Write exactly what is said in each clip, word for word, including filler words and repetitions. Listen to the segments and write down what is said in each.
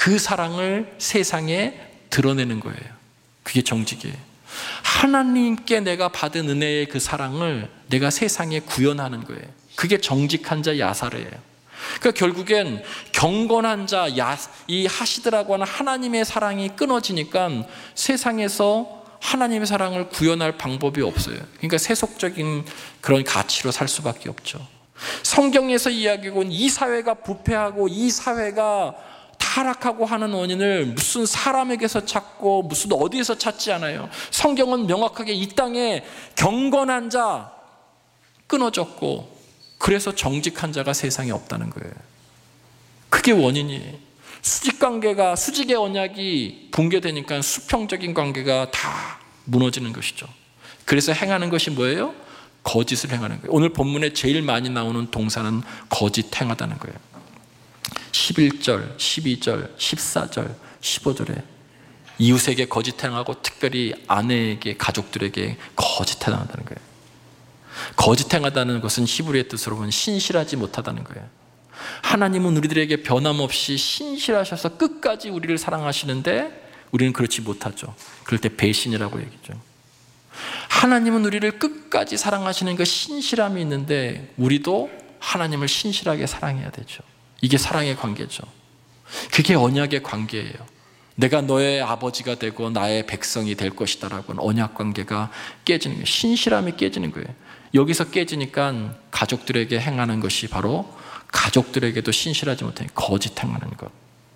그 사랑을 세상에 드러내는 거예요. 그게 정직이에요. 하나님께 내가 받은 은혜의 그 사랑을 내가 세상에 구현하는 거예요. 그게 정직한 자 야사르예요. 그러니까 결국엔 경건한 자, 야, 이 하시드라고 하는 하나님의 사랑이 끊어지니까 세상에서 하나님의 사랑을 구현할 방법이 없어요. 그러니까 세속적인 그런 가치로 살 수밖에 없죠. 성경에서 이야기하고 이 사회가 부패하고 이 사회가 타락하고 하는 원인을 무슨 사람에게서 찾고 무슨 어디에서 찾지 않아요. 성경은 명확하게 이 땅에 경건한 자 끊어졌고 그래서 정직한 자가 세상에 없다는 거예요. 그게 원인이에요. 수직관계가, 수직의 언약이 붕괴되니까 수평적인 관계가 다 무너지는 것이죠. 그래서 행하는 것이 뭐예요? 거짓을 행하는 거예요. 오늘 본문에 제일 많이 나오는 동사는 거짓 행하다는 거예요. 십일 절, 십이 절, 십사 절, 십오 절에 이웃에게 거짓 행하고 특별히 아내에게, 가족들에게 거짓 행한다는 거예요. 거짓 행하다는 것은 히브리의 뜻으로 보면 신실하지 못하다는 거예요. 하나님은 우리들에게 변함없이 신실하셔서 끝까지 우리를 사랑하시는데 우리는 그렇지 못하죠. 그럴 때 배신이라고 얘기죠. 하나님은 우리를 끝까지 사랑하시는 그 신실함이 있는데 우리도 하나님을 신실하게 사랑해야 되죠. 이게 사랑의 관계죠. 그게 언약의 관계예요. 내가 너의 아버지가 되고 나의 백성이 될 것이다 라고 하는 언약 관계가 깨지는 거예요. 신실함이 깨지는 거예요. 여기서 깨지니까 가족들에게 행하는 것이 바로 가족들에게도 신실하지 못해 거짓 행하는 것.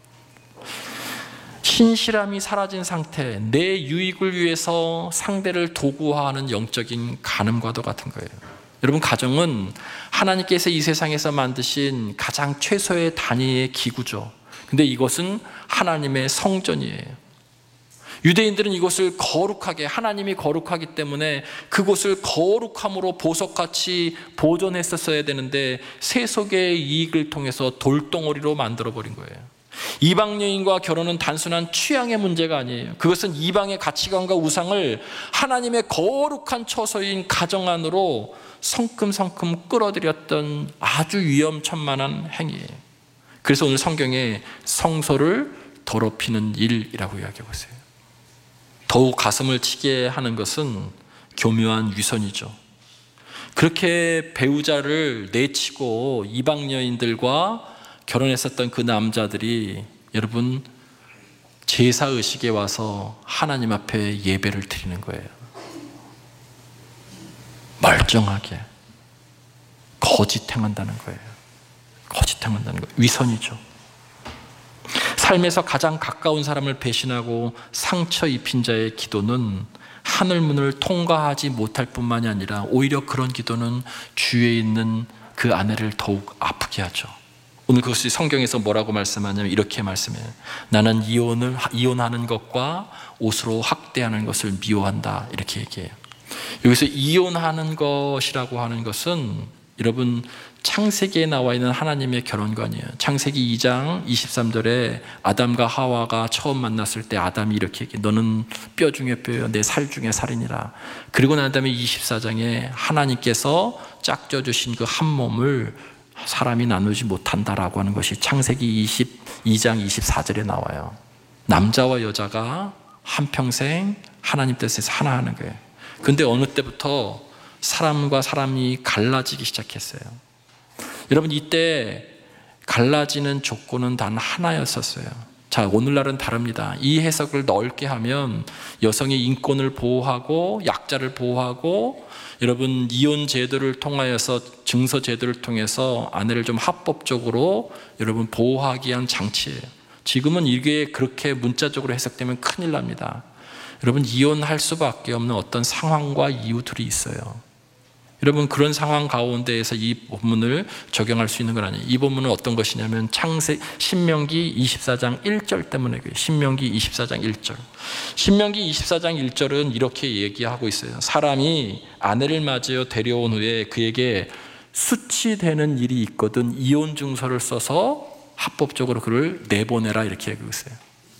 신실함이 사라진 상태, 내 유익을 위해서 상대를 도구화하는 영적인 간음과도 같은 거예요. 여러분, 가정은 하나님께서 이 세상에서 만드신 가장 최소의 단위의 기구죠. 근데 이것은 하나님의 성전이에요. 유대인들은 이것을 거룩하게, 하나님이 거룩하기 때문에 그곳을 거룩함으로 보석같이 보존했었어야 되는데 세속의 이익을 통해서 돌덩어리로 만들어버린 거예요. 이방 여인과 결혼은 단순한 취향의 문제가 아니에요. 그것은 이방의 가치관과 우상을 하나님의 거룩한 처소인 가정 안으로 성큼성큼 끌어들였던 아주 위험천만한 행위예요. 그래서 오늘 성경에 성소를 더럽히는 일이라고 이야기하고 있어요. 더욱 가슴을 치게 하는 것은 교묘한 위선이죠. 그렇게 배우자를 내치고 이방 여인들과 결혼했었던 그 남자들이 여러분 제사의식에 와서 하나님 앞에 예배를 드리는 거예요. 멀쩡하게 거짓 행한다는 거예요. 거짓 행한다는 거예요. 위선이죠. 삶에서 가장 가까운 사람을 배신하고 상처 입힌 자의 기도는 하늘문을 통과하지 못할 뿐만이 아니라 오히려 그런 기도는 주위에 있는 그 아내를 더욱 아프게 하죠. 오늘 그것이 성경에서 뭐라고 말씀하냐면 이렇게 말씀해요. 나는 이혼을, 이혼하는 것과 옷으로 학대하는 것을 미워한다, 이렇게 얘기해요. 여기서 이혼하는 것이라고 하는 것은 여러분 창세기에 나와 있는 하나님의 결혼관이에요. 창세기 이 장 이십삼 절에 아담과 하와가 처음 만났을 때 아담이 이렇게 얘기해. 너는 뼈 중에 뼈요 내 살 중에 살이니라. 그리고 난 다음에 이십사 장에 하나님께서 짝져 주신 그 한 몸을 사람이 나누지 못한다라고 하는 것이 창세기 이십이 장 이십사 절에 나와요. 남자와 여자가 한평생 하나님 뜻에서 하나 하는 거예요. 근데 어느 때부터 사람과 사람이 갈라지기 시작했어요. 여러분, 이때 갈라지는 조건은 단 하나였었어요. 자, 오늘날은 다릅니다. 이 해석을 넓게 하면 여성의 인권을 보호하고 약자를 보호하고 여러분 이혼 제도를 통하여서 증서 제도를 통해서 아내를 좀 합법적으로 여러분 보호하기 위한 장치예요. 지금은 이게 그렇게 문자적으로 해석되면 큰일 납니다. 여러분, 이혼할 수밖에 없는 어떤 상황과 이유들이 있어요. 여러분, 그런 상황 가운데에서 이 본문을 적용할 수 있는 건 아니에요. 이 본문은 어떤 것이냐면 창세 신명기 이십사 장 일 절 때문에 그래요. 신명기 이십사 장 일 절. 신명기 이십사 장 일 절은 이렇게 얘기하고 있어요. 사람이 아내를 맞이어 데려온 후에 그에게 수치되는 일이 있거든 이혼 증서를 써서 합법적으로 그를 내보내라, 이렇게 얘기하고 있어요.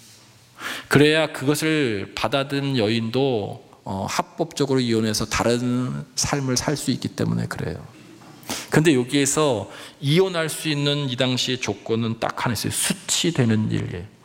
그래야 그것을 받아든 여인도 어, 합법적으로 이혼해서 다른 삶을 살 수 있기 때문에 그래요. 근데 여기에서 이혼할 수 있는 이 당시의 조건은 딱 하나 있어요. 수치되는 일이에요.